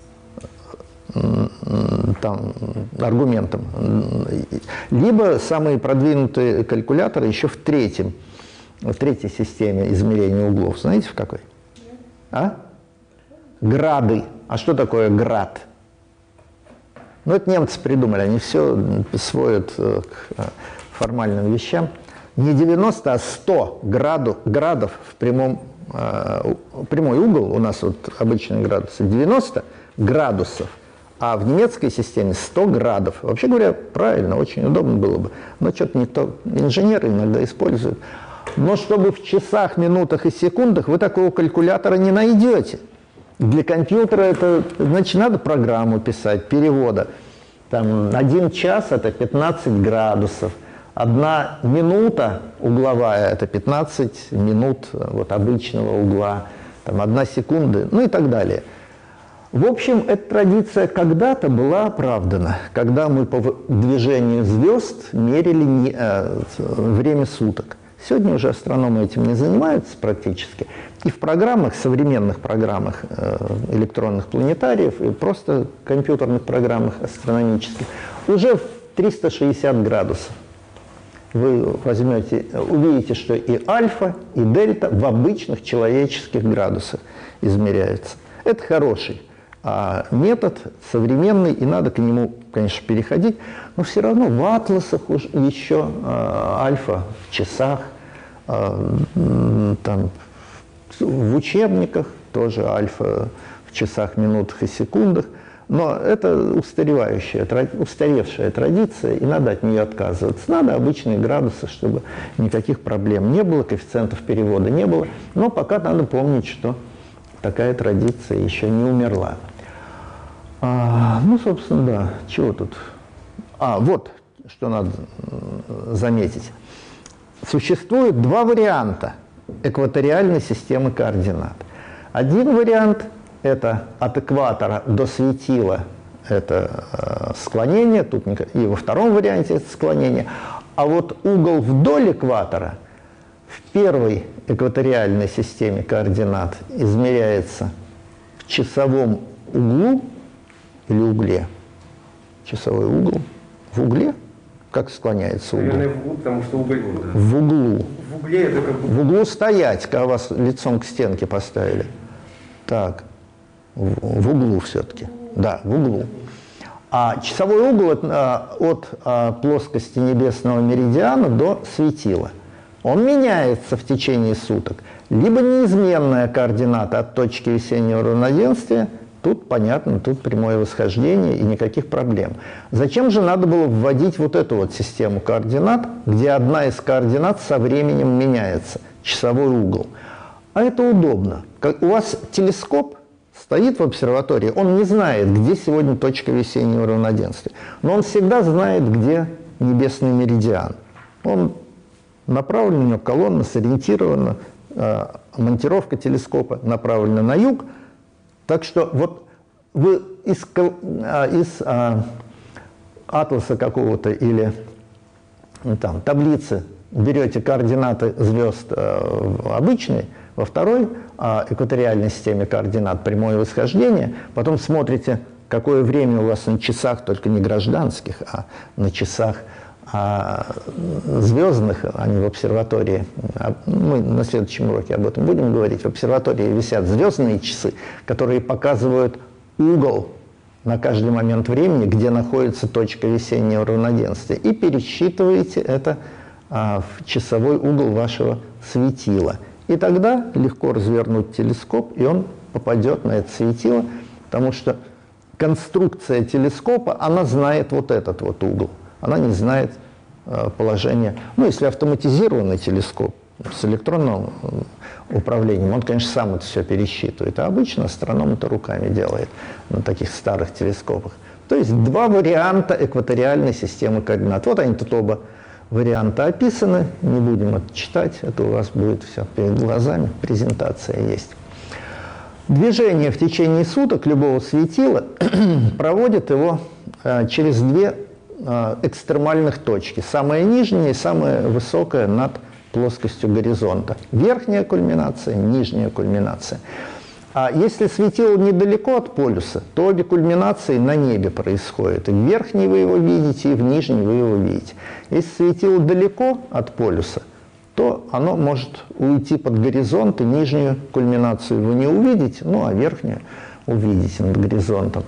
там, аргументом, либо самые продвинутые калькуляторы еще в третьей системе измерения углов. Знаете, в какой? А? Грады. А что такое град? Ну, это немцы придумали, они все сводят к формальным вещам. Не 90, а 100 градов в прямой угол, у нас вот обычные градусы 90 градусов, а в немецкой системе 100 градов. Вообще говоря, правильно, очень удобно было бы. Но что-то никто, инженеры иногда используют. Но чтобы в часах, минутах и секундах вы такого калькулятора не найдете. Для компьютера это, значит, надо программу писать, перевода. Там 1 час – это 15 градусов. 1 минута угловая – это 15 минут вот, обычного угла. Там 1 секунда, ну и так далее. В общем, эта традиция когда-то была оправдана, когда мы по движению звезд мерили время суток. Сегодня уже астрономы этим не занимаются практически. И в программах, современных программах электронных планетариев, и просто компьютерных программах астрономических, уже в 360 градусов. Вы возьмете, увидите, что и альфа, и дельта в обычных человеческих градусах измеряются. Это хороший метод, современный, и надо к нему, конечно, переходить, но все равно в атласах еще альфа в часах, там, в учебниках тоже альфа в часах, минутах и секундах, но это устаревшая традиция, и надо от нее отказываться. Надо обычные градусы, чтобы никаких проблем не было, коэффициентов перевода не было, но пока надо помнить, что такая традиция еще не умерла. Ну, собственно, да, чего тут? Вот, что надо заметить. Существует 2 варианта экваториальной системы координат. Один вариант – это от экватора до светила, это склонение, тут и во втором варианте это склонение. А вот угол вдоль экватора в первой экваториальной системе координат измеряется в часовом углу или угле. Часовой угол в угле? Как склоняется угол? Наверное, в углу, потому что уголь. В углу. В угле это как бы... В углу стоять, когда вас лицом к стенке поставили. Так, в углу все-таки. Да, в углу. А часовой угол от плоскости небесного меридиана до светила. Он меняется в течение суток. Либо неизменная координата от точки весеннего равноденствия, тут понятно, тут прямое восхождение и никаких проблем. Зачем же надо было вводить вот эту вот систему координат, где одна из координат со временем меняется, часовой угол? А это удобно. Как у вас телескоп стоит в обсерватории, он не знает, где сегодня точка весеннего равноденствия, но он всегда знает, где небесный меридиан. Он направлен, у него колонна сориентирована, монтировка телескопа направлена на юг. Так что вот вы из атласа какого-то или там, таблицы берете координаты звезд обычные, во второй экваториальной системе координат прямое восхождение, потом смотрите, какое время у вас на часах, только не гражданских, а на часах звездных, а не в обсерватории. Мы на следующем уроке об этом будем говорить. В обсерватории висят звездные часы, которые показывают угол на каждый момент времени, где находится точка весеннего равноденствия. И пересчитываете это в часовой угол вашего светила. И тогда легко развернуть телескоп, и он попадет на это светило, потому что конструкция телескопа, она знает вот этот вот угол. Она не знает положение. Ну, если автоматизированный телескоп с электронным управлением, он, конечно, сам это все пересчитывает. А обычно астроном это руками делает на таких старых телескопах. То есть два варианта экваториальной системы координат. Вот они тут оба варианта описаны. Не будем это читать, это у вас будет все перед глазами. Презентация есть. Движение в течение суток любого светила проводит его через две экстремальных точки. Самая нижняя и самая высокая над плоскостью горизонта. Верхняя кульминация, нижняя кульминация. А если светило недалеко от полюса, то обе кульминации на небе происходят. И в верхней вы его видите, и в нижней вы его видите. Если светило далеко от полюса, то оно может уйти под горизонт, и нижнюю кульминацию вы не увидите, ну а верхнюю увидите над горизонтом.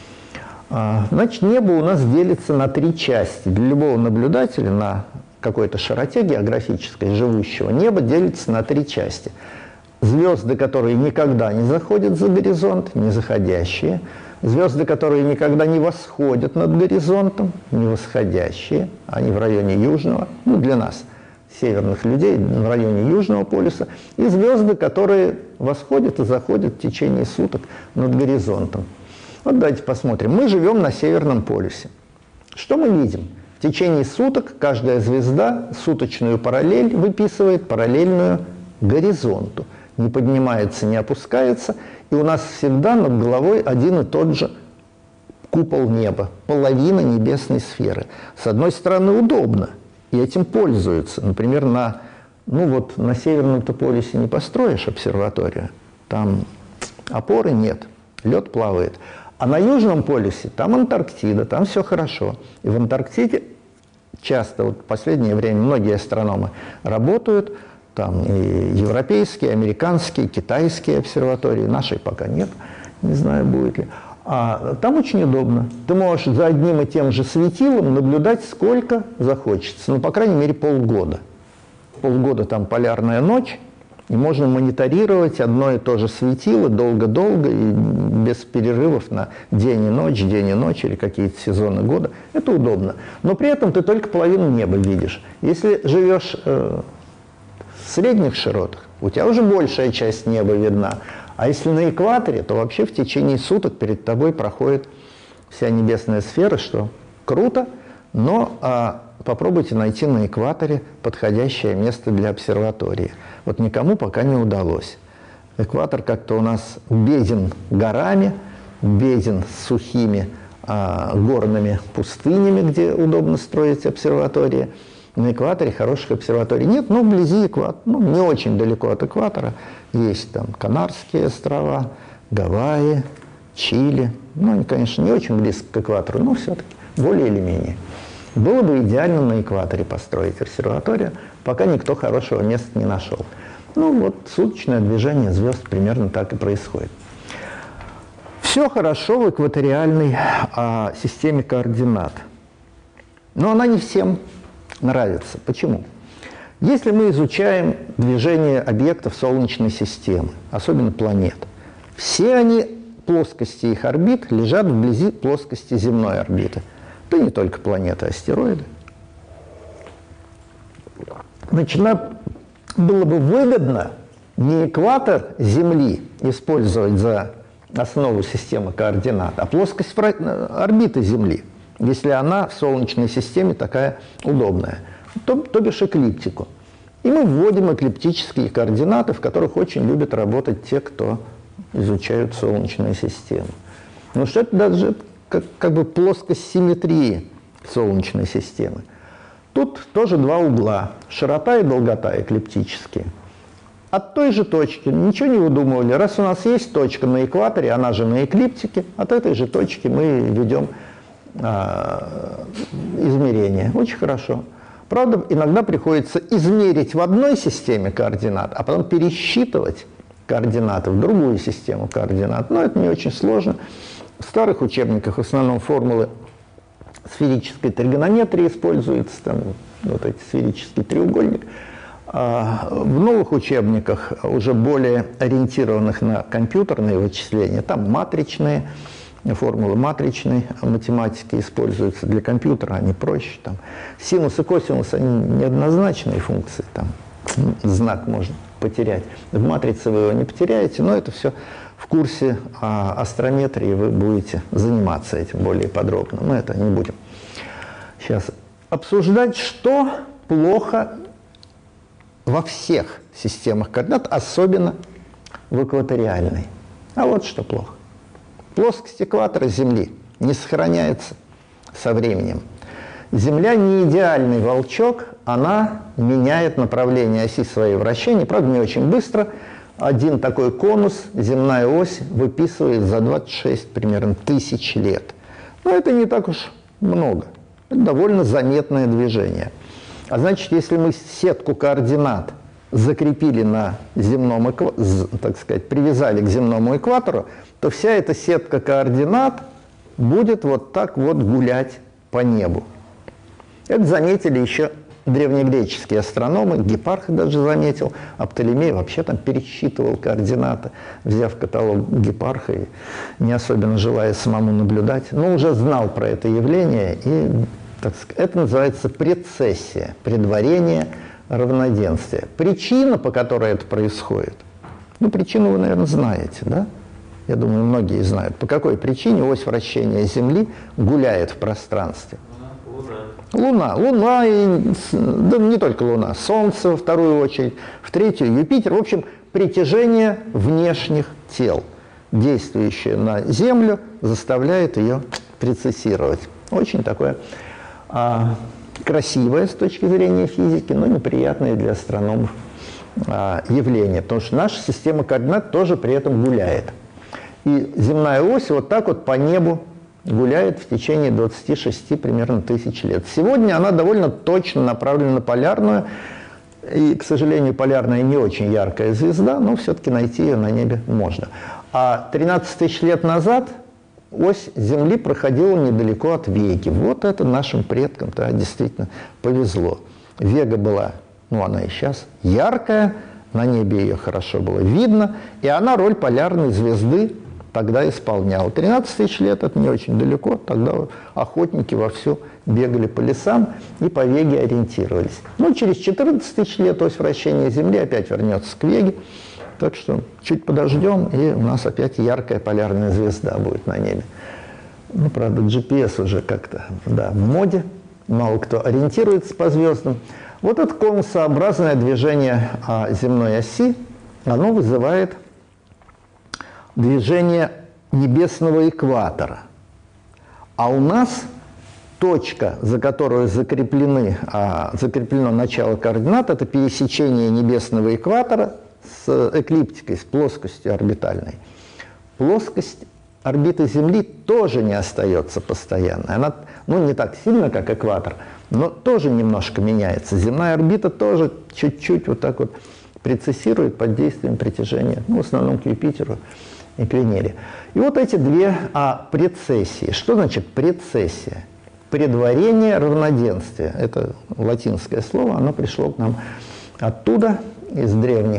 Значит, небо у нас делится на три части. Для любого наблюдателя на какой-то широте географической живущего небо делится на три части. Звезды, которые никогда не заходят за горизонт, не заходящие. Звезды, которые никогда не восходят над горизонтом, не восходящие. Они в районе южного, ну для нас, северных людей, в районе южного полюса. И звезды, которые восходят и заходят в течение суток над горизонтом. Вот давайте посмотрим. Мы живем на Северном полюсе. Что мы видим? В течение суток каждая звезда суточную параллель выписывает параллельную горизонту. Не поднимается, не опускается. И у нас всегда над головой один и тот же купол неба, половина небесной сферы. С одной стороны, удобно, и этим пользуются. Например, на Северном-то полюсе не построишь обсерваторию. Там опоры нет, лед плавает. А на Южном полюсе там Антарктида, там все хорошо. И в Антарктиде часто, вот в последнее время многие астрономы работают, там и европейские, американские, китайские обсерватории, нашей пока нет, не знаю, будет ли. А там очень удобно. Ты можешь за одним и тем же светилом наблюдать сколько захочется, ну, по крайней мере, полгода. Полгода там полярная ночь, и можно мониторировать одно и то же светило долго-долго и без перерывов на день и ночь или какие-то сезоны года. Это удобно. Но при этом ты только половину неба видишь. Если живешь в средних широтах, у тебя уже большая часть неба видна. А если на экваторе, то вообще в течение суток перед тобой проходит вся небесная сфера, что круто, но попробуйте найти на экваторе подходящее место для обсерватории. Вот никому пока не удалось. Экватор как-то у нас беден горами, беден сухими горными пустынями, где удобно строить обсерватории. На экваторе хороших обсерваторий нет, но вблизи экватора, не очень далеко от экватора, есть там Канарские острова, Гавайи, Чили. Они, конечно, не очень близко к экватору, но все-таки более или менее. Было бы идеально на экваторе построить обсерваторию, пока никто хорошего места не нашел. Суточное движение звезд примерно так и происходит. Все хорошо в экваториальной системе координат. Но она не всем нравится. Почему? Если мы изучаем движение объектов Солнечной системы, особенно планет, все они, плоскости их орбит, лежат вблизи плоскости земной орбиты. Да не только планеты, астероиды. Значит, нам было бы выгодно не экватор Земли использовать за основу системы координат, а плоскость орбиты Земли, если она в Солнечной системе такая удобная, то бишь эклиптику. И мы вводим эклиптические координаты, в которых очень любят работать те, кто изучают Солнечную систему. Что это даже как бы плоскость симметрии Солнечной системы. Тут тоже два угла, широта и долгота эклиптические. От той же точки, ничего не выдумывали, раз у нас есть точка на экваторе, она же на эклиптике, от этой же точки мы ведем измерения. Очень хорошо. Правда, иногда приходится измерить в одной системе координат, а потом пересчитывать координаты в другую систему координат. Но это не очень сложно. В старых учебниках в основном формулы сферической тригонометрии используются, там эти сферический треугольник. В новых учебниках, уже более ориентированных на компьютерные вычисления, там матричные формулы матричной математики используются для компьютера, они проще. Там. Синус и косинус, они неоднозначные функции, там знак можно потерять. В матрице вы его не потеряете, но это все в курсе астрометрии вы будете заниматься этим более подробно. Мы это не будем сейчас обсуждать, что плохо во всех системах координат, особенно в экваториальной. А вот что плохо. Плоскость экватора Земли не сохраняется со временем. Земля не идеальный волчок, она меняет направление оси своего вращения, правда, не очень быстро. Один такой конус, земная ось, выписывает за 26 примерно тысяч лет. Но это не так уж много. Это довольно заметное движение. А значит, если мы сетку координат закрепили на земном так сказать, привязали к земному экватору, то вся эта сетка координат будет вот так вот гулять по небу. Это заметили еще древнегреческие астрономы, Гипарх даже заметил, а Птолемей вообще там пересчитывал координаты, взяв каталог Гипарха и не особенно желая самому наблюдать, но уже знал про это явление, и так сказать, это называется прецессия, предварение равноденствия. Причина, по которой это происходит, ну, причину вы, наверное, знаете, да? Я думаю, многие знают, по какой причине ось вращения Земли гуляет в пространстве. Луна, и, да не только Луна, Солнце во вторую очередь, в третью Юпитер. В общем, притяжение внешних тел, действующее на Землю, заставляет ее прецессировать. Очень такое красивое с точки зрения физики, но неприятное для астрономов явление, потому что наша система координат тоже при этом гуляет. И земная ось вот так вот по небу гуляет в течение 26 примерно тысяч лет. Сегодня она довольно точно направлена на полярную, и, к сожалению, полярная не очень яркая звезда, но все-таки найти ее на небе можно. А 13 тысяч лет назад ось Земли проходила недалеко от Веги. Вот это нашим предкам-то действительно повезло. Вега была, ну она и сейчас, яркая, на небе ее хорошо было видно, и она роль полярной звезды тогда исполняла. 13 тысяч лет – это не очень далеко, тогда охотники вовсю бегали по лесам и по Веге ориентировались. Ну, через 14 тысяч лет ось вращения Земли опять вернется к Веге, так что чуть подождем, и у нас опять яркая полярная звезда будет на небе. Ну, правда, GPS уже как-то, да, в моде, мало кто ориентируется по звездам. Вот это конусообразное движение земной оси, оно вызывает движение небесного экватора. А у нас точка, за которую закреплено начало координат, это пересечение небесного экватора с эклиптикой, с плоскостью орбитальной. Плоскость орбиты Земли тоже не остается постоянной. Она, ну, не так сильно, как экватор, но тоже немножко меняется. Земная орбита тоже чуть-чуть вот так вот прецессирует под действием притяжения, ну, в основном к Юпитеру и к Венере. И вот эти две прецессии. Что значит прецессия? Предварение равноденствия. Это латинское слово, оно пришло к нам оттуда, из древних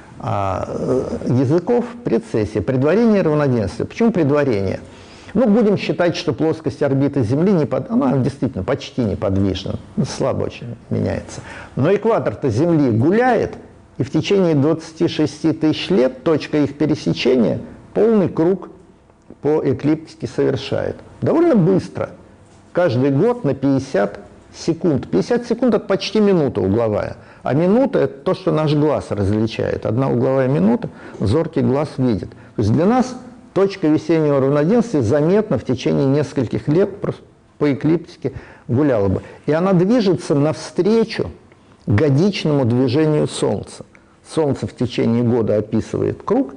языков. Прецессия, предварение равноденствия. Почему предварение? Ну, будем считать, что плоскость орбиты Земли, она действительно почти неподвижна, слабо очень меняется. Но экватор-то Земли гуляет, и в течение 26 тысяч лет точка их пересечения полный круг по эклиптике совершает. Довольно быстро. Каждый год на 50 секунд. 50 секунд – это почти минута угловая. А минута – это то, что наш глаз различает. Одна угловая минута зоркий глаз видит. То есть для нас точка весеннего равноденствия заметно в течение нескольких лет просто по эклиптике гуляла бы. И она движется навстречу годичному движению Солнца. Солнце в течение года описывает круг,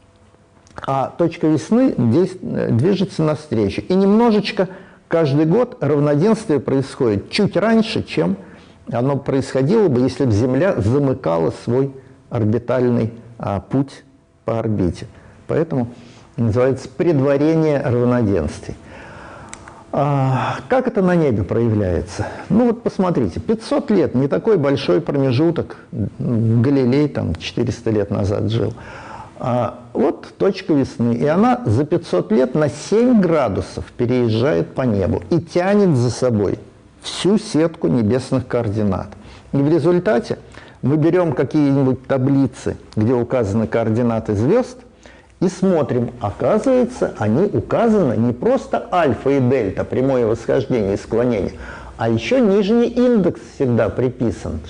а точка весны движется навстречу. И немножечко каждый год равноденствие происходит чуть раньше, чем оно происходило бы, если бы Земля замыкала свой орбитальный путь по орбите. Поэтому называется предварение равноденствий. Как это на небе проявляется? Ну вот посмотрите, 500 лет, не такой большой промежуток, Галилей там 400 лет назад жил. Вот точка весны, и она за 500 лет на 7 градусов переезжает по небу и тянет за собой всю сетку небесных координат. И в результате мы берем какие-нибудь таблицы, где указаны координаты звезд, и смотрим, оказывается, они указаны не просто альфа и дельта, прямое восхождение и склонение, а еще нижний индекс всегда приписан,